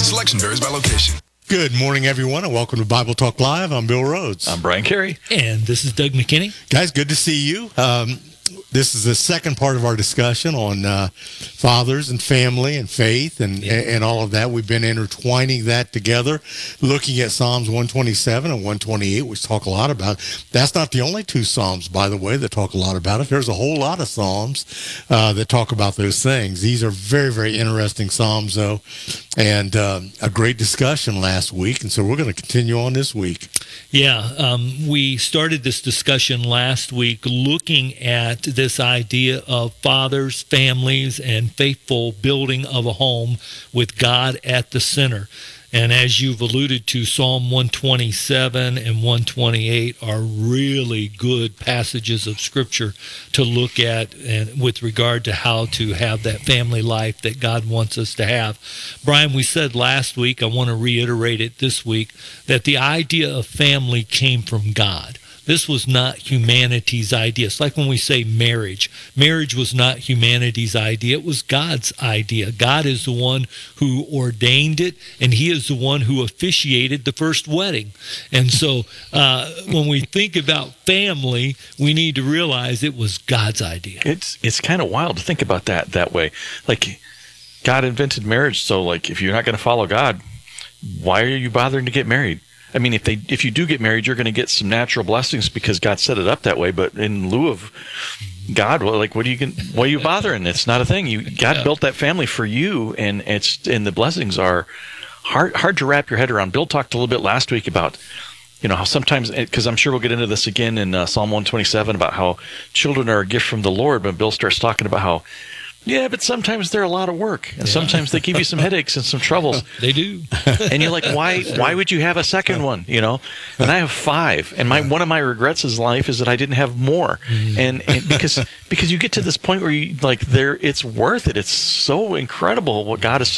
Selection varies by location. Good morning, everyone, and welcome to Bible Talk Live. I'm Bill Rhodes. I'm Brian Carey. And this is Doug McKinney. Guys, good to see you. This is the second part of our discussion on fathers and family and faith and all of that. We've been intertwining that together, looking at Psalms 127 and 128, which talk a lot about it. That's not the only two Psalms, by the way, that talk a lot about it. There's a whole lot of Psalms that talk about those things. These are very, very interesting Psalms, though, and a great discussion last week, and so we're going to continue on this week. Yeah, we started this discussion last week looking at this idea of fathers, families, and faithful building of a home with God at the center. And as you've alluded to, Psalm 127 and 128 are really good passages of Scripture to look at and with regard to how to have that family life that God wants us to have. Brian, we said last week, I want to reiterate it this week, that the idea of family came from God. This was not humanity's idea. It's like when we say marriage. Marriage was not humanity's idea. It was God's idea. God is the one who ordained it, and he is the one who officiated the first wedding. And so when we think about family, we need to realize it was God's idea. It's kind of wild to think about that way. Like, God invented marriage, so like if you're not going to follow God, why are you bothering to get married? I mean, if you do get married, you're going to get some natural blessings because God set it up that way. But in lieu of God, like, why are you bothering? It's not a thing. God built that family for you, and the blessings are hard to wrap your head around. Bill talked a little bit last week about, how sometimes, because I'm sure we'll get into this again in Psalm 127 about how children are a gift from the Lord. But Bill starts talking about how, but sometimes they're a lot of work, and sometimes they give you some headaches and some troubles. They do. And you're like, why would you have a second one, And I have 5, and one of my regrets in life is that I didn't have more. And because you get to this point where you it's worth it. It's so incredible what God has